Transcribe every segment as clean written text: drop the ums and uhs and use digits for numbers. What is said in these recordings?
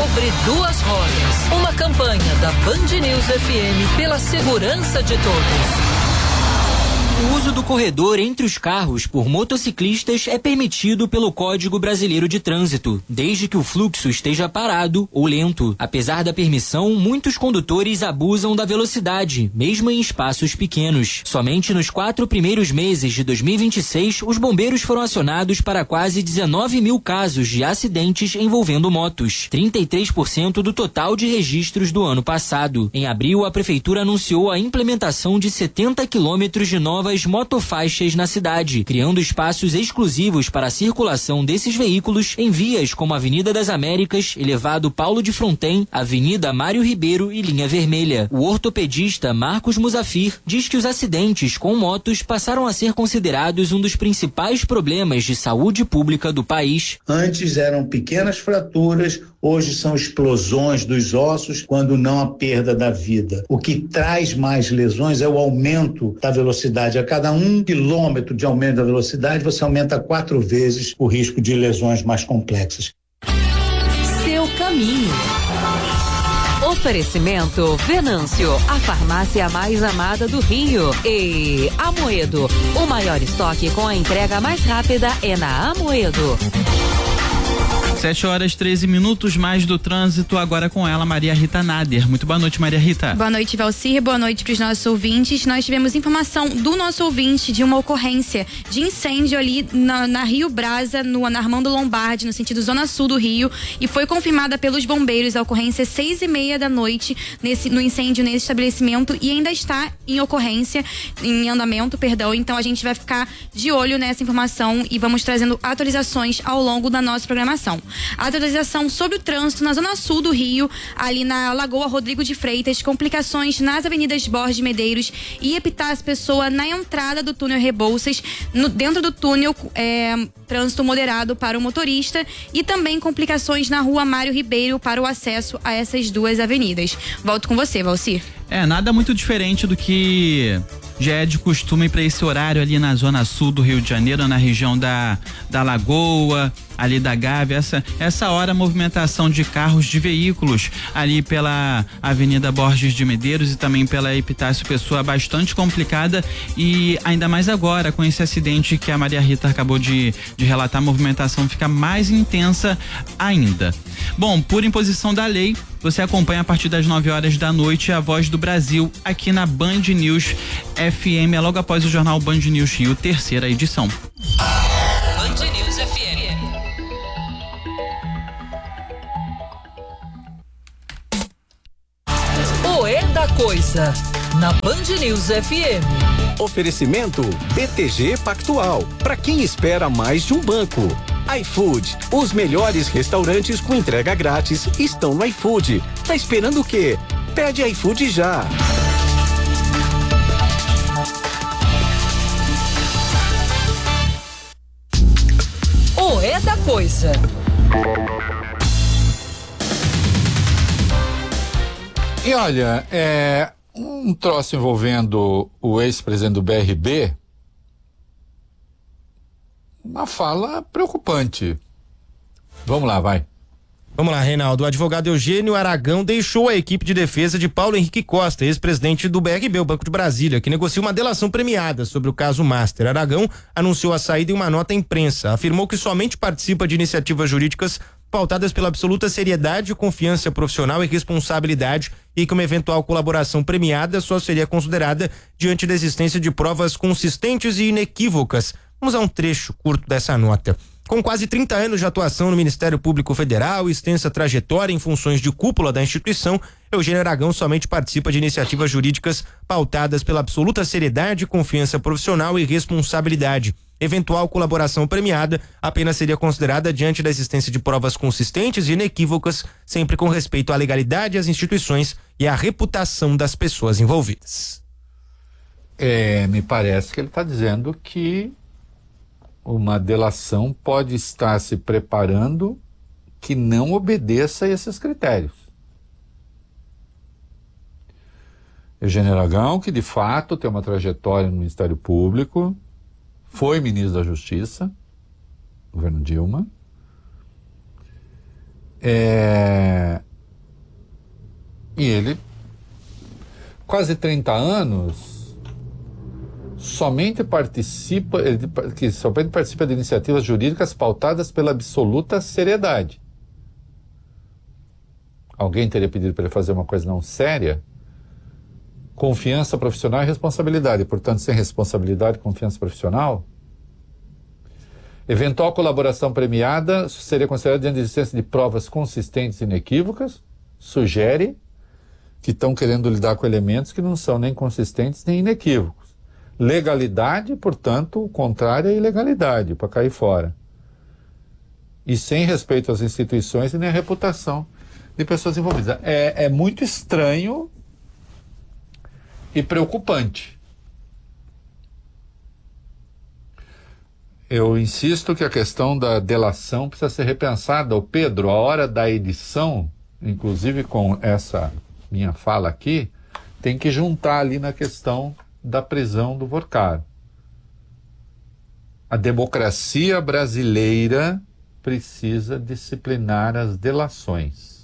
Sobre Duas Rodas, uma campanha da Band News FM pela segurança de todos. O uso do corredor entre os carros por motociclistas é permitido pelo Código Brasileiro de Trânsito, desde que o fluxo esteja parado ou lento. Apesar da permissão, muitos condutores abusam da velocidade, mesmo em espaços pequenos. Somente nos 4 primeiros meses de 2026, os bombeiros foram acionados para quase 19 mil casos de acidentes envolvendo motos, 33% do total de registros do ano passado. Em abril, a Prefeitura anunciou a implementação de 70 quilômetros de novas motofaixas na cidade, criando espaços exclusivos para a circulação desses veículos em vias como Avenida das Américas, Elevado Paulo de Fronten, Avenida Mário Ribeiro e Linha Vermelha. O ortopedista Marcos Musafir diz que os acidentes com motos passaram a ser considerados um dos principais problemas de saúde pública do país. Antes eram pequenas fraturas, hoje são explosões dos ossos, quando não a perda da vida. O que traz mais lesões é o aumento da velocidade. A cada 1 quilômetro de aumento da velocidade, você aumenta 4 vezes o risco de lesões mais complexas. Seu caminho. Oferecimento Venâncio, a farmácia mais amada do Rio. E Amoedo, o maior estoque com a entrega mais rápida é na Amoedo. 7h13, mais do trânsito, agora com ela, Maria Rita Nader. Muito boa noite, Maria Rita. Boa noite, Valcir, boa noite para os nossos ouvintes. Nós tivemos informação do nosso ouvinte de uma ocorrência de incêndio ali na Rio Brasa, na Armando Lombardi, no sentido zona sul do Rio, e foi confirmada pelos bombeiros a ocorrência 6:30 da noite no incêndio nesse estabelecimento, e ainda está em andamento, perdão. Então a gente vai ficar de olho nessa informação e vamos trazendo atualizações ao longo da nossa programação. A atualização sobre o trânsito na zona sul do Rio, ali na Lagoa Rodrigo de Freitas, complicações nas avenidas Borges Medeiros e Epitácio Pessoa na entrada do túnel Rebouças. Dentro do túnel, trânsito moderado para o motorista, e também complicações na rua Mário Ribeiro para o acesso a essas duas avenidas. Volto com você, Valcir. Nada muito diferente do que já é de costume para esse horário ali na zona sul do Rio de Janeiro, na região da Lagoa, ali da Gávea. Essa hora a movimentação de carros, de veículos ali pela Avenida Borges de Medeiros e também pela Epitácio Pessoa bastante complicada, e ainda mais agora com esse acidente que a Maria Rita acabou de relatar, a movimentação fica mais intensa ainda. Bom, por imposição da lei, você acompanha a partir das 9h da noite a Voz do Brasil aqui na Band News FM, logo após o jornal Band News Rio, 3ª edição. Band News FM. O É da Coisa, na Band News FM. Oferecimento BTG Pactual, para quem espera mais de um banco. iFood, os melhores restaurantes com entrega grátis estão no iFood. Tá esperando o quê? Pede iFood já. O É da Coisa. E olha, um troço envolvendo o ex-presidente do BRB, uma fala preocupante. Vamos lá, vai. Vamos lá, Reinaldo. O advogado Eugênio Aragão deixou a equipe de defesa de Paulo Henrique Costa, ex-presidente do BRB, o Banco de Brasília, que negocia uma delação premiada sobre o caso Master. Aragão anunciou a saída em uma nota à imprensa. Afirmou que somente participa de iniciativas jurídicas pautadas pela absoluta seriedade, confiança profissional e responsabilidade, e que uma eventual colaboração premiada só seria considerada diante da existência de provas consistentes e inequívocas. Vamos a um trecho curto dessa nota. Com quase 30 anos de atuação no Ministério Público Federal e extensa trajetória em funções de cúpula da instituição, Eugênio Aragão somente participa de iniciativas jurídicas pautadas pela absoluta seriedade, confiança profissional e responsabilidade. Eventual colaboração premiada apenas seria considerada diante da existência de provas consistentes e inequívocas, sempre com respeito à legalidade, às instituições e à reputação das pessoas envolvidas. Me parece que ele está dizendo que uma delação pode estar se preparando que não obedeça a esses critérios. Eugênio Aragão, que de fato tem uma trajetória no Ministério Público, foi ministro da Justiça, governo Dilma, quase 30 anos, somente participa de iniciativas jurídicas pautadas pela absoluta seriedade. Alguém teria pedido para ele fazer uma coisa não séria? Confiança profissional e responsabilidade. Portanto, sem responsabilidade e confiança profissional, eventual colaboração premiada seria considerada diante de existência de provas consistentes e inequívocas. Sugere que estão querendo lidar com elementos que não são nem consistentes nem inequívocos. Legalidade, portanto, o contrário é ilegalidade, para cair fora. E sem respeito às instituições e nem à reputação de pessoas envolvidas. É muito estranho e preocupante. Eu insisto que a questão da delação precisa ser repensada. O Pedro, a hora da edição, inclusive com essa minha fala aqui, tem que juntar ali na questão da prisão do Vorcaro. A democracia brasileira precisa disciplinar as delações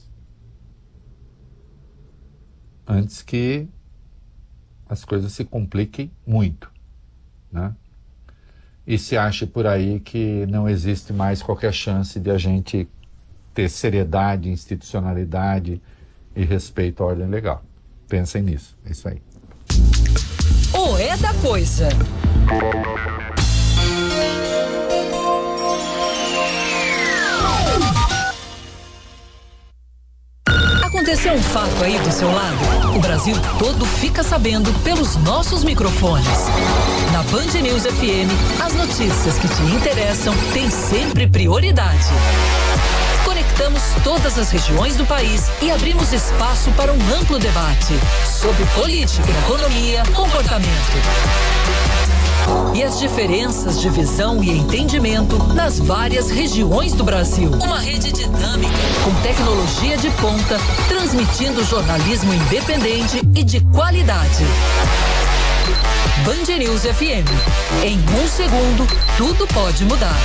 antes que as coisas se compliquem muito, né? E se ache por aí que não existe mais qualquer chance de a gente ter seriedade, institucionalidade e respeito à ordem legal. Pensem nisso, é isso aí. O É da Coisa. Aconteceu um fato aí do seu lado? O Brasil todo fica sabendo pelos nossos microfones. Na Band News FM, as notícias que te interessam têm sempre prioridade. Conectamos todas as regiões do país e abrimos espaço para um amplo debate sobre política, economia, comportamento. E as diferenças de visão e entendimento nas várias regiões do Brasil. Uma rede dinâmica, com tecnologia de ponta, transmitindo jornalismo independente e de qualidade. Band News FM. Em 1 segundo, tudo pode mudar.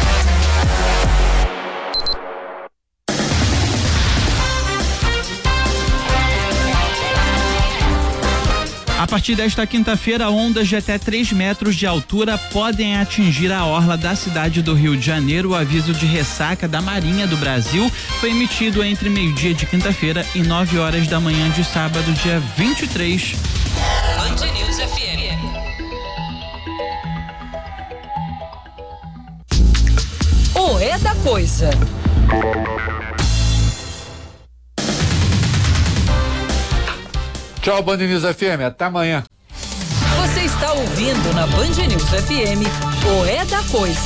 A partir desta quinta-feira, ondas de até 3 metros de altura podem atingir a orla da cidade do Rio de Janeiro. O aviso de ressaca da Marinha do Brasil foi emitido entre meio-dia de quinta-feira e 9 horas da manhã de sábado, dia 23. Band News FM. O É da Coisa. Tchau, Band News FM, até amanhã. Você está ouvindo na Band News FM o É da Coisa.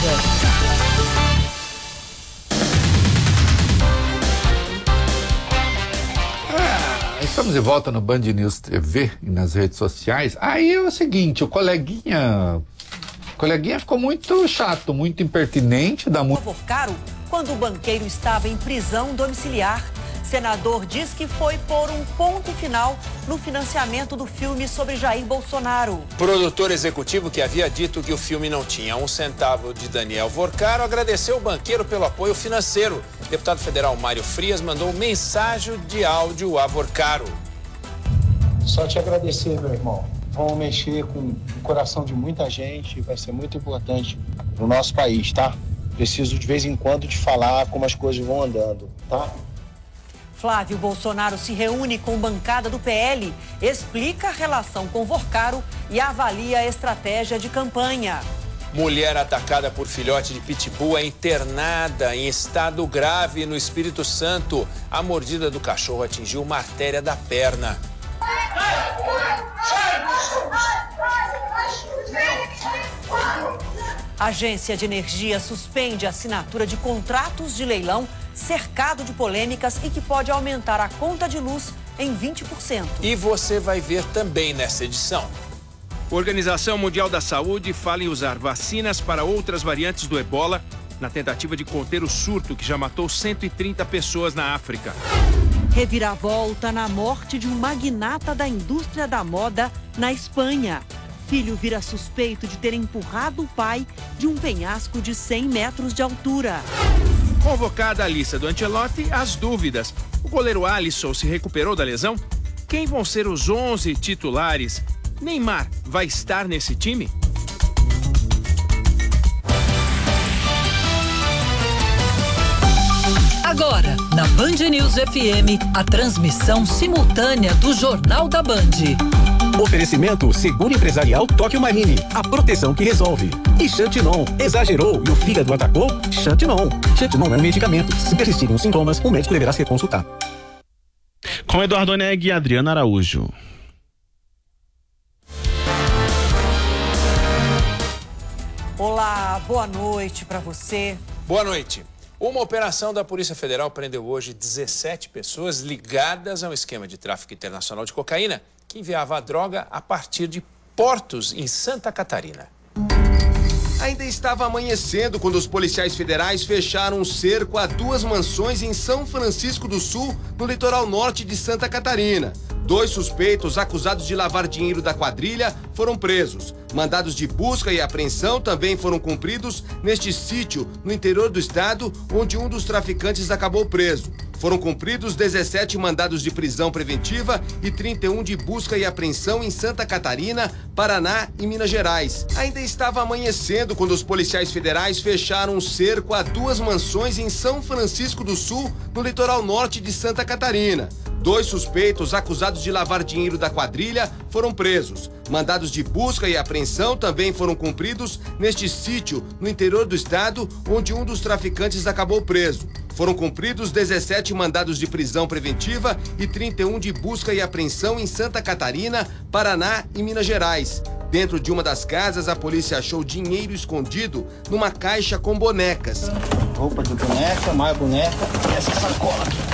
Estamos de volta no Band News TV e nas redes sociais. Aí é o seguinte, o coleguinha ficou muito chato, muito impertinente. Vorcaro, quando o banqueiro estava em prisão domiciliar. Senador diz que foi pôr um ponto final no financiamento do filme sobre Jair Bolsonaro. Produtor executivo que havia dito que o filme não tinha 1 centavo de Daniel Vorcaro agradeceu o banqueiro pelo apoio financeiro. O deputado federal Mário Frias mandou mensagem de áudio a Vorcaro. Só te agradecer, meu irmão. Vamos mexer com o coração de muita gente, vai ser muito importante no nosso país, tá? Preciso de vez em quando te falar como as coisas vão andando, tá? Flávio Bolsonaro se reúne com bancada do PL, explica a relação com Vorcaro e avalia a estratégia de campanha. Mulher atacada por filhote de pitbull é internada em estado grave no Espírito Santo. A mordida do cachorro atingiu uma artéria da perna. A Agência de Energia suspende a assinatura de contratos de leilão cercado de polêmicas e que pode aumentar a conta de luz em 20%. E você vai ver também nessa edição. A Organização Mundial da Saúde fala em usar vacinas para outras variantes do Ebola na tentativa de conter o surto que já matou 130 pessoas na África. Reviravolta na morte de um magnata da indústria da moda na Espanha. Filho vira suspeito de ter empurrado o pai de um penhasco de 100 metros de altura. Convocada a lista do Ancelotti, as dúvidas. O goleiro Alisson se recuperou da lesão? Quem vão ser os 11 titulares? Neymar vai estar nesse time? Agora, na Band News FM, a transmissão simultânea do Jornal da Band. Oferecimento Seguro Empresarial Tóquio Marine, a proteção que resolve. E Xantinon, exagerou e o fígado atacou? Xantinon. Xantinon é um medicamento. Se persistirem os sintomas, o médico deverá ser consultado. Com Eduardo Neg e Adriana Araújo. Olá, boa noite para você. Boa noite. Uma operação da Polícia Federal prendeu hoje 17 pessoas ligadas a um esquema de tráfico internacional de cocaína que enviava a droga a partir de portos em Santa Catarina. Ainda estava amanhecendo quando os policiais federais fecharam um cerco a 2 mansões em São Francisco do Sul, no litoral norte de Santa Catarina. 2 suspeitos acusados de lavar dinheiro da quadrilha foram presos. Mandados de busca e apreensão também foram cumpridos neste sítio no interior do estado, onde um dos traficantes acabou preso. Foram cumpridos 17 mandados de prisão preventiva e 31 de busca e apreensão em Santa Catarina, Paraná e Minas Gerais. Ainda estava amanhecendo quando os policiais federais fecharam um cerco a 2 mansões em São Francisco do Sul, no litoral norte de Santa Catarina. 2 suspeitos acusados de lavar dinheiro da quadrilha foram presos. Mandados de busca e apreensão também foram cumpridos neste sítio no interior do estado, onde um dos traficantes acabou preso. Foram cumpridos 17 mandados de prisão preventiva e 31 de busca e apreensão em Santa Catarina, Paraná e Minas Gerais. Dentro de uma das casas, a polícia achou dinheiro escondido numa caixa com bonecas. Roupa de boneca, mais boneca e essa sacola aqui.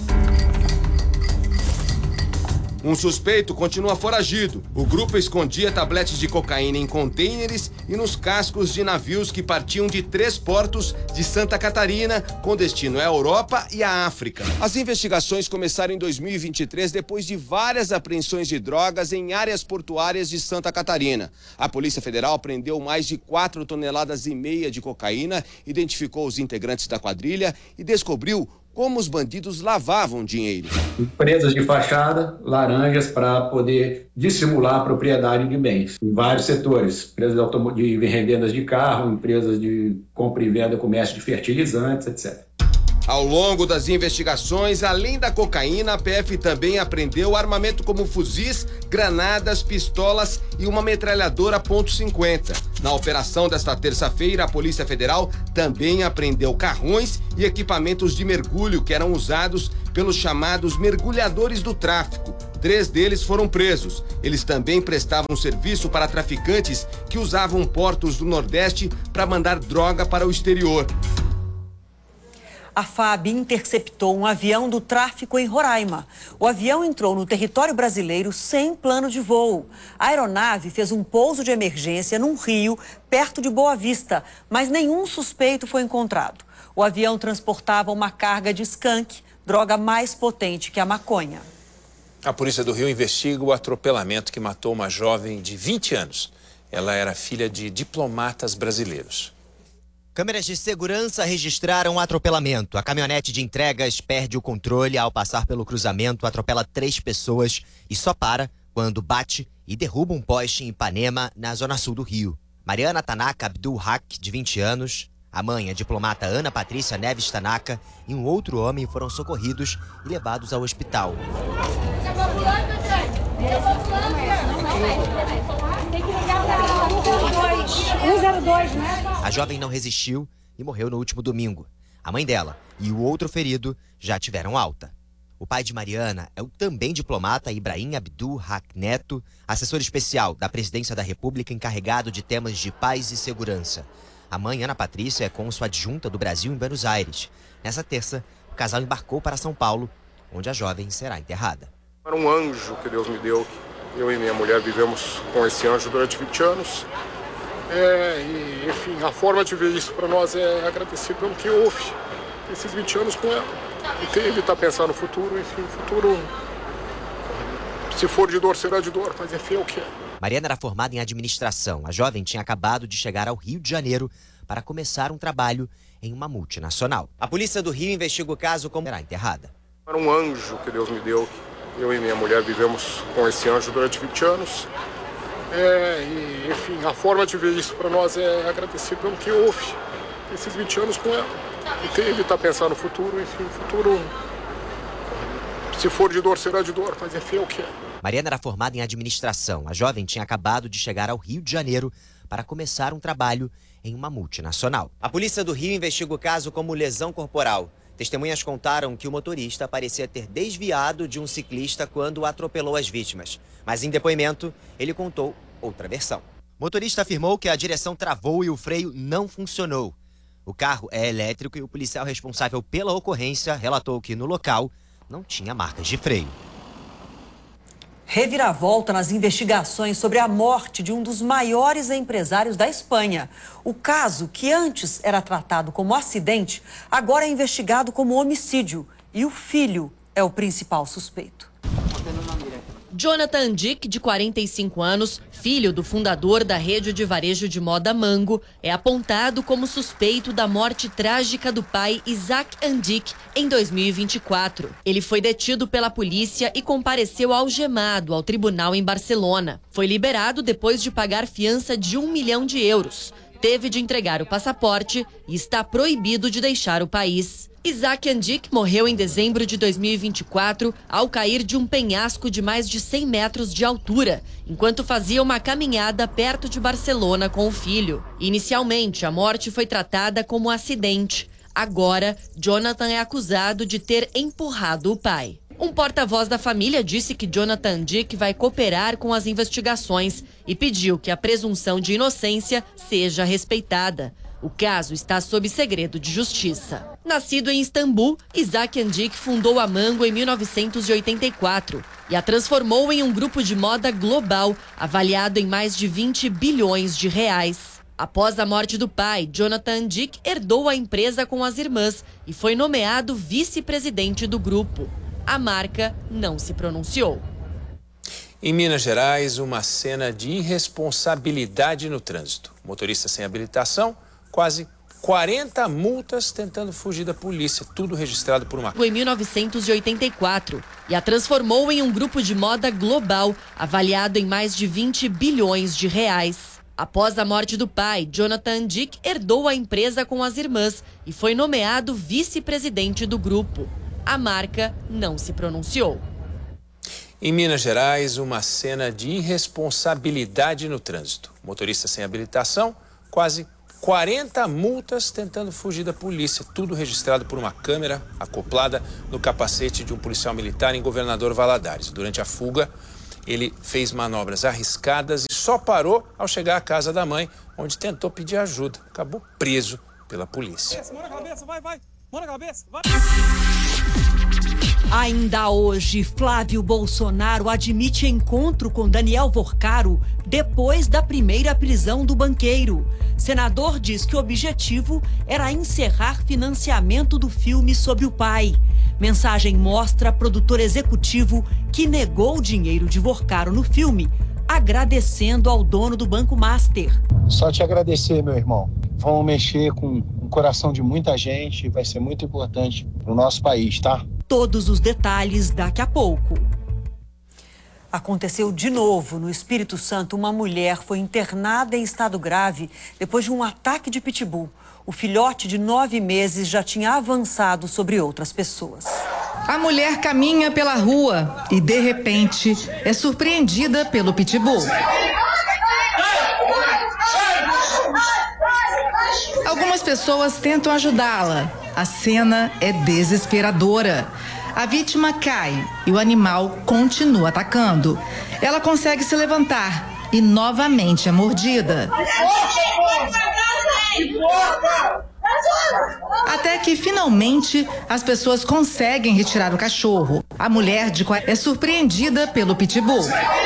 Um suspeito continua foragido. O grupo escondia tabletes de cocaína em contêineres e nos cascos de navios que partiam de 3 portos de Santa Catarina, com destino à Europa e à África. As investigações começaram em 2023, depois de várias apreensões de drogas em áreas portuárias de Santa Catarina. A Polícia Federal prendeu mais de 4,5 toneladas de cocaína, identificou os integrantes da quadrilha e descobriu como os bandidos lavavam dinheiro. Empresas de fachada, laranjas, para poder dissimular a propriedade de bens em vários setores. Empresas de revendas de carro, empresas de compra e venda, comércio de fertilizantes, etc. Ao longo das investigações, além da cocaína, a PF também apreendeu armamento como fuzis, granadas, pistolas e uma metralhadora .50. Na operação desta terça-feira, a Polícia Federal também apreendeu carrões e equipamentos de mergulho que eram usados pelos chamados mergulhadores do tráfico. 3 deles foram presos. Eles também prestavam serviço para traficantes que usavam portos do Nordeste para mandar droga para o exterior. A FAB interceptou um avião do tráfico em Roraima. O avião entrou no território brasileiro sem plano de voo. A aeronave fez um pouso de emergência num rio perto de Boa Vista, mas nenhum suspeito foi encontrado. O avião transportava uma carga de skunk, droga mais potente que a maconha. A Polícia do Rio investiga o atropelamento que matou uma jovem de 20 anos. Ela era filha de diplomatas brasileiros. Câmeras de segurança registraram o atropelamento. A caminhonete de entregas perde o controle ao passar pelo cruzamento, atropela 3 pessoas e só para quando bate e derruba um poste em Ipanema, na zona sul do Rio. Mariana Tanaka Abdul Haq, de 20 anos, a mãe, a diplomata Ana Patrícia Neves Tanaka e um outro homem foram socorridos e levados ao hospital. A jovem não resistiu e morreu no último domingo. A mãe dela e o outro ferido já tiveram alta. O pai de Mariana é o também diplomata Ibrahim Abdul Haq Neto, assessor especial da Presidência da República encarregado de temas de paz e segurança. A mãe, Ana Patrícia, é cônsul adjunta do Brasil em Buenos Aires. Nessa terça, o casal embarcou para São Paulo, onde a jovem será enterrada. Era um anjo que Deus me deu. Eu e minha mulher vivemos com esse anjo durante 20 anos. Enfim, a forma de ver isso para nós é agradecer pelo que houve esses 20 anos com ela. E evitar pensar no futuro, enfim, o futuro, se for de dor, será de dor, mas enfim, é o que é. Mariana era formada em administração. A jovem tinha acabado de chegar ao Rio de Janeiro para começar um trabalho em uma multinacional. A polícia do Rio investiga o caso como será enterrada. Era um anjo que Deus me deu. Eu e minha mulher vivemos com esse anjo durante 20 anos. E, enfim, a forma de ver isso para nós é agradecer pelo que houve esses 20 anos com ela. E evitar pensar no futuro, enfim, o futuro, se for de dor, será de dor, mas enfim, é o que é. Mariana era formada em administração. A jovem tinha acabado de chegar ao Rio de Janeiro para começar um trabalho em uma multinacional. A polícia do Rio investiga o caso como lesão corporal. Testemunhas contaram que o motorista parecia ter desviado de um ciclista quando atropelou as vítimas. Mas em depoimento, ele contou outra versão. O motorista afirmou que a direção travou e o freio não funcionou. O carro é elétrico e o policial responsável pela ocorrência relatou que no local não tinha marcas de freio. Reviravolta nas investigações sobre a morte de um dos maiores empresários da Espanha. O caso, que antes era tratado como acidente, agora é investigado como homicídio. E o filho é o principal suspeito. Jonathan Dick, de 45 anos, filho do fundador da rede de varejo de moda Mango, é apontado como suspeito da morte trágica do pai Isaac Andic em 2024. Ele foi detido pela polícia e compareceu algemado ao tribunal em Barcelona. Foi liberado depois de pagar fiança de 1 milhão de euros. Teve de entregar o passaporte e está proibido de deixar o país. Isaac Andic morreu em dezembro de 2024 ao cair de um penhasco de mais de 100 metros de altura, enquanto fazia uma caminhada perto de Barcelona com o filho. Inicialmente, a morte foi tratada como acidente. Agora, Jonathan é acusado de ter empurrado o pai. Um porta-voz da família disse que Jonathan Dick vai cooperar com as investigações e pediu que a presunção de inocência seja respeitada. O caso está sob segredo de justiça. Nascido em Istambul, Isaac Andic fundou a Mango em 1984 e a transformou em um grupo de moda global, avaliado em mais de 20 bilhões de reais. Após a morte do pai, Jonathan Andic herdou a empresa com as irmãs e foi nomeado vice-presidente do grupo. A marca não se pronunciou. Em Minas Gerais, uma cena de irresponsabilidade no trânsito. Motorista sem habilitação, quase 40 multas tentando fugir da polícia, tudo registrado por uma... Em 1984 e a transformou em um grupo de moda global, avaliado em mais de 20 bilhões de reais. Após a morte do pai, Jonathan Dick herdou a empresa com as irmãs e foi nomeado vice-presidente do grupo. A marca não se pronunciou. Em Minas Gerais, uma cena de irresponsabilidade no trânsito. Motorista sem habilitação, quase 40 multas tentando fugir da polícia, tudo registrado por uma câmera acoplada no capacete de um policial militar em Governador Valadares. Durante a fuga, ele fez manobras arriscadas e só parou ao chegar à casa da mãe, onde tentou pedir ajuda. Acabou preso pela polícia. Mão na cabeça, vai. Mão na cabeça, vai. Ainda hoje, Flávio Bolsonaro admite encontro com Daniel Vorcaro depois da primeira prisão do banqueiro. Senador diz que o objetivo era encerrar financiamento do filme sobre o pai. Mensagem mostra produtor executivo que negou o dinheiro de Vorcaro no filme, agradecendo ao dono do Banco Master. Só te agradecer, meu irmão. Vamos mexer com o coração de muita gente, vai ser muito importante para o nosso país, tá? Todos os detalhes daqui a pouco. Aconteceu de novo no Espírito Santo. Uma mulher foi internada em estado grave depois de um ataque de pitbull. O filhote de 9 meses já tinha avançado sobre outras pessoas. A mulher caminha pela rua e, de repente, é surpreendida pelo pitbull. Algumas pessoas tentam ajudá-la. A cena é desesperadora. A vítima cai e o animal continua atacando. Ela consegue se levantar e novamente é mordida. Até que, finalmente, as pessoas conseguem retirar o cachorro. A mulher é surpreendida pelo pitbull.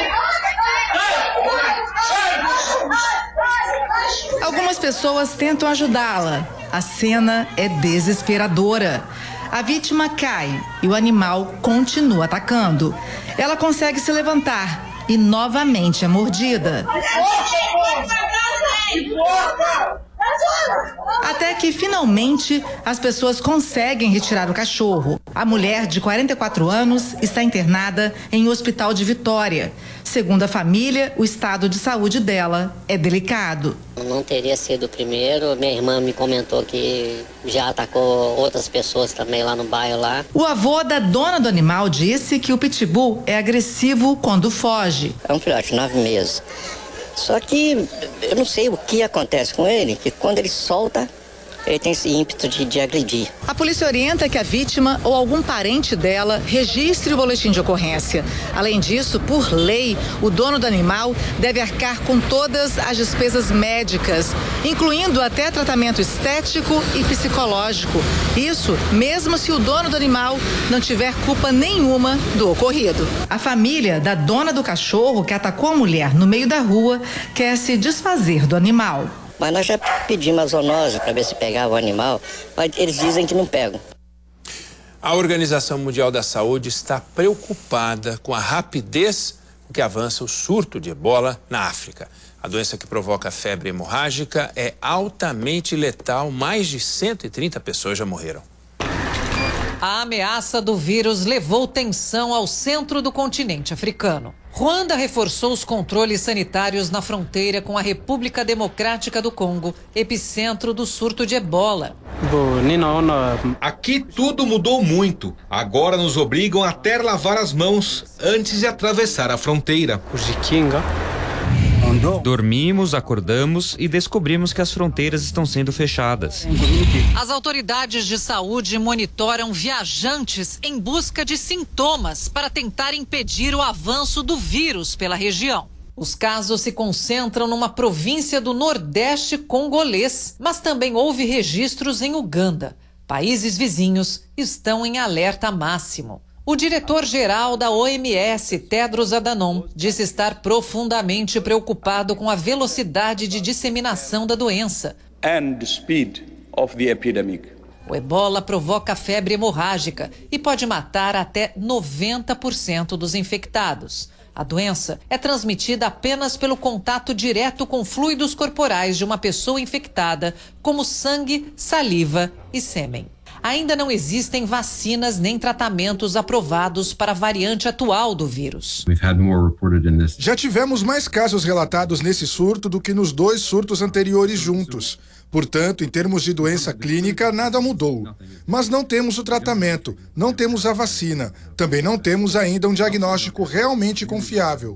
Algumas pessoas tentam ajudá-la. A cena é desesperadora. A vítima cai e o animal continua atacando. Ela consegue se levantar e novamente é mordida. Até que, finalmente, as pessoas conseguem retirar o cachorro. A mulher, de 44 anos, está internada em um hospital de Vitória. Segundo a família, o estado de saúde dela é delicado. Não teria sido o primeiro. Minha irmã me comentou que já atacou outras pessoas também lá no bairro lá. O avô da dona do animal disse que o pitbull é agressivo quando foge. É um filhote, 9 meses. Só que eu não sei o que acontece com ele, que quando ele solta, ele tem esse ímpeto de agredir. A polícia orienta que a vítima ou algum parente dela registre o boletim de ocorrência. Além disso, por lei, o dono do animal deve arcar com todas as despesas médicas, incluindo até tratamento estético e psicológico. Isso mesmo se o dono do animal não tiver culpa nenhuma do ocorrido. A família da dona do cachorro que atacou a mulher no meio da rua quer se desfazer do animal. Mas nós já pedimos a zoonose para ver se pegava o animal, mas eles dizem que não pegam. A Organização Mundial da Saúde está preocupada com a rapidez com que avança o surto de ebola na África. A doença que provoca febre hemorrágica é altamente letal, mais de 130 pessoas já morreram. A ameaça do vírus levou tensão ao centro do continente africano. Ruanda reforçou os controles sanitários na fronteira com a República Democrática do Congo, epicentro do surto de ebola. Aqui tudo mudou muito. Agora nos obrigam a até lavar as mãos antes de atravessar a fronteira. Dormimos, acordamos e descobrimos que as fronteiras estão sendo fechadas. As autoridades de saúde monitoram viajantes em busca de sintomas para tentar impedir o avanço do vírus pela região. Os casos se concentram numa província do Nordeste congolês, mas também houve registros em Uganda. Países vizinhos estão em alerta máximo. O diretor-geral da OMS, Tedros Adhanom, disse estar profundamente preocupado com a velocidade de disseminação da doença. And the speed of the epidemic. O ebola provoca febre hemorrágica e pode matar até 90% dos infectados. A doença é transmitida apenas pelo contato direto com fluidos corporais de uma pessoa infectada, como sangue, saliva e sêmen. Ainda não existem vacinas nem tratamentos aprovados para a variante atual do vírus. Já tivemos mais casos relatados nesse surto do que nos 2 surtos anteriores juntos. Portanto, em termos de doença clínica, nada mudou. Mas não temos o tratamento, não temos a vacina, também não temos ainda um diagnóstico realmente confiável.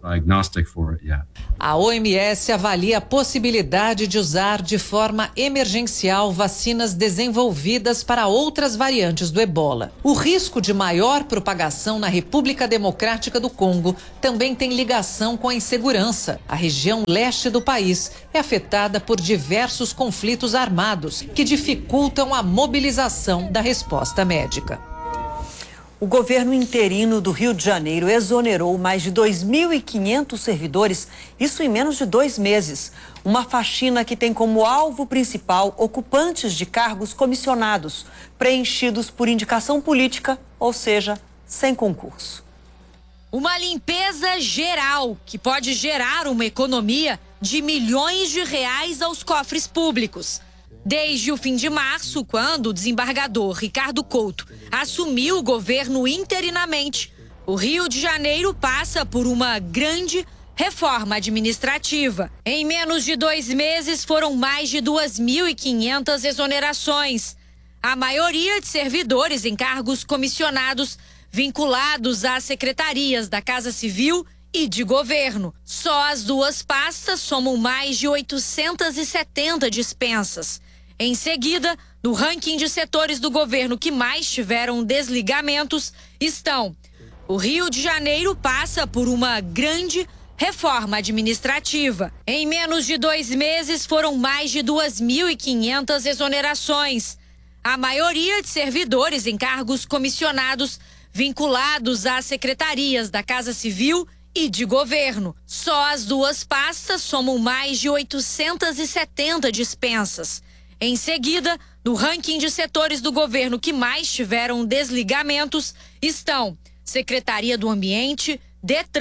A OMS avalia a possibilidade de usar de forma emergencial vacinas desenvolvidas para outras variantes do ebola. O risco de maior propagação na República Democrática do Congo também tem ligação com a insegurança. A região leste do país é afetada por diversos conflitos armados que dificultam a mobilização da resposta médica. O governo interino do Rio de Janeiro exonerou mais de 2.500 servidores, isso em menos de 2 meses. Uma faxina que tem como alvo principal ocupantes de cargos comissionados, preenchidos por indicação política, ou seja, sem concurso. Uma limpeza geral que pode gerar uma economia de milhões de reais aos cofres públicos. Desde o fim de março, quando o desembargador Ricardo Couto assumiu o governo interinamente, o Rio de Janeiro passa por uma grande reforma administrativa. Em menos de 2 meses, foram mais de 2.500 exonerações. A maioria de servidores em cargos comissionados vinculados às secretarias da Casa Civil e de Governo. Só as 2 pastas somam mais de 870 dispensas. Em seguida, no ranking de setores do governo que mais tiveram desligamentos, estão: o Rio de Janeiro passa por uma grande reforma administrativa. Em menos de 2 meses, foram mais de 2.500 exonerações. A maioria de servidores em cargos comissionados vinculados às secretarias da Casa Civil e de Governo. Só as 2 pastas somam mais de 870 dispensas. Em seguida, no ranking de setores do governo que mais tiveram desligamentos, estão Secretaria do Ambiente, Detran,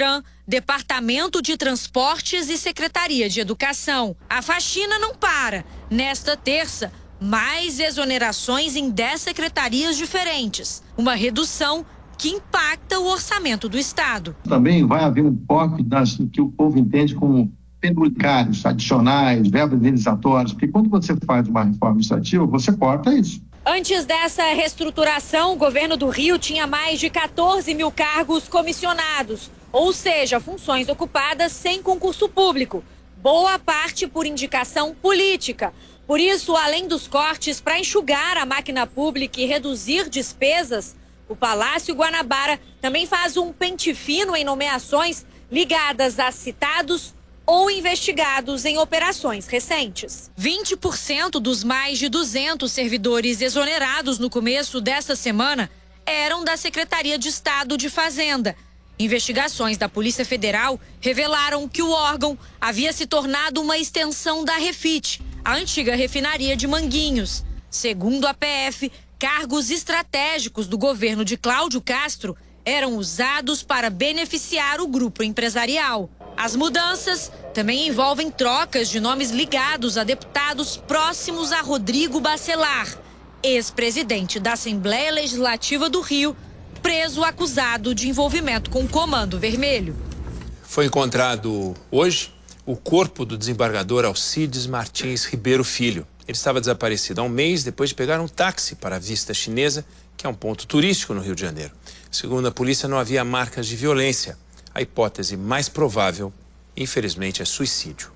Departamento de Transportes e Secretaria de Educação. A faxina não para. Nesta terça, mais exonerações em 10 secretarias diferentes. Uma redução que impacta o orçamento do Estado. Também vai haver um foco das que o povo entende como penduricários, adicionais, verbas indenizatórias, porque quando você faz uma reforma administrativa, você corta isso. Antes dessa reestruturação, o governo do Rio tinha mais de 14 mil cargos comissionados, ou seja, funções ocupadas sem concurso público, boa parte por indicação política. Por isso, além dos cortes para enxugar a máquina pública e reduzir despesas, o Palácio Guanabara também faz um pente fino em nomeações ligadas a citados ou investigados em operações recentes. 20% dos mais de 200 servidores exonerados no começo desta semana eram da Secretaria de Estado de Fazenda. Investigações da Polícia Federal revelaram que o órgão havia se tornado uma extensão da Refit, a antiga refinaria de Manguinhos. Segundo a PF, cargos estratégicos do governo de Cláudio Castro eram usados para beneficiar o grupo empresarial. As mudanças também envolvem trocas de nomes ligados a deputados próximos a Rodrigo Bacelar, ex-presidente da Assembleia Legislativa do Rio, preso acusado de envolvimento com o Comando Vermelho. Foi encontrado hoje o corpo do desembargador Alcides Martins Ribeiro Filho. Ele estava desaparecido há um mês depois de pegar um táxi para a Vista Chinesa, que é um ponto turístico no Rio de Janeiro. Segundo a polícia, não havia marcas de violência. A hipótese mais provável, infelizmente, é suicídio.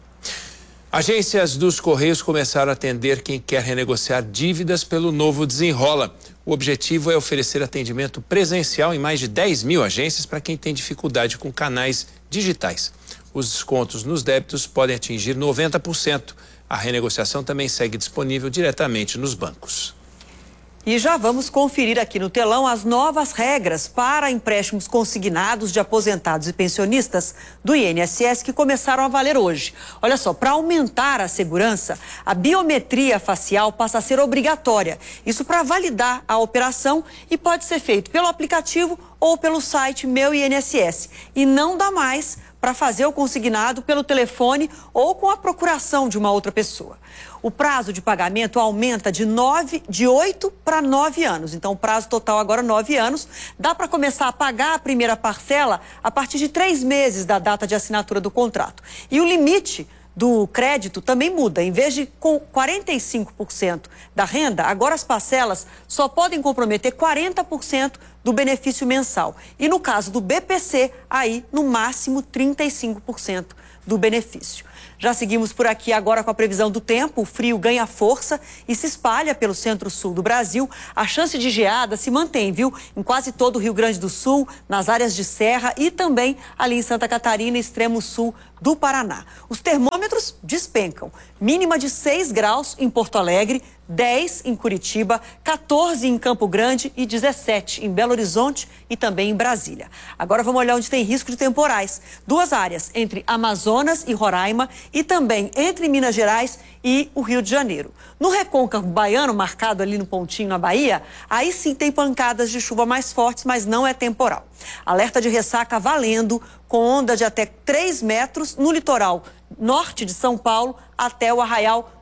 Agências dos Correios começaram a atender quem quer renegociar dívidas pelo novo Desenrola. O objetivo é oferecer atendimento presencial em mais de 10 mil agências para quem tem dificuldade com canais digitais. Os descontos nos débitos podem atingir 90%. A renegociação também segue disponível diretamente nos bancos. E já vamos conferir aqui no telão as novas regras para empréstimos consignados de aposentados e pensionistas do INSS que começaram a valer hoje. Olha só, para aumentar a segurança, a biometria facial passa a ser obrigatória. Isso para validar a operação e pode ser feito pelo aplicativo ou pelo site Meu INSS. E não dá mais para fazer o consignado pelo telefone ou com a procuração de uma outra pessoa. O prazo de pagamento aumenta de 8 para 9 anos. Então, o prazo total agora 9 anos. Dá para começar a pagar a primeira parcela a partir de 3 meses da data de assinatura do contrato. E o limite do crédito também muda. Em vez de com 45% da renda, agora as parcelas só podem comprometer 40% do benefício mensal. E no caso do BPC, aí no máximo 35% do benefício. Já seguimos por aqui agora com a previsão do tempo. O frio ganha força e se espalha pelo centro-sul do Brasil. A chance de geada se mantém, viu? Em quase todo o Rio Grande do Sul, nas áreas de serra e também ali em Santa Catarina, extremo sul do Paraná. Os termômetros despencam. Mínima de 6 graus em Porto Alegre, 10 em Curitiba, 14 em Campo Grande e 17 em Belo Horizonte e também em Brasília. Agora vamos olhar onde tem risco de temporais. 2 áreas, entre Amazonas e Roraima e também entre Minas Gerais e o Rio de Janeiro. No recôncavo baiano, marcado ali no pontinho na Bahia, aí sim tem pancadas de chuva mais fortes, mas não é temporal. Alerta de ressaca valendo, com onda de até 3 metros no litoral norte de São Paulo até o arraial